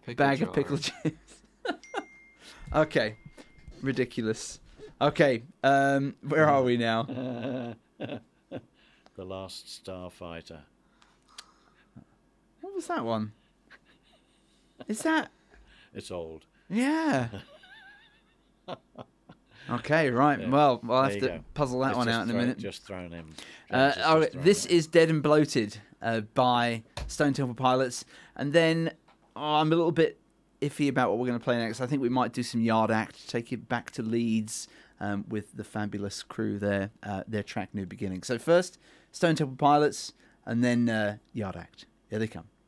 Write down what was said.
bag of pickled chips. Okay, ridiculous. Okay, where are we now? The Last Starfighter. What was that one? Is that... It's old. Yeah. Okay, right. Yeah. Well, I'll There have you to go. puzzle that It's one just out in a thrown- minute. Just thrown him. This is Dead and Bloated by Stone Temple Pilots. And then I'm a little bit iffy about what we're going to play next. I think we might do some Yard Act, take it back to Leeds with the fabulous crew there, their track New Beginning. So first, Stone Temple Pilots, and then Yard Act. Here they come.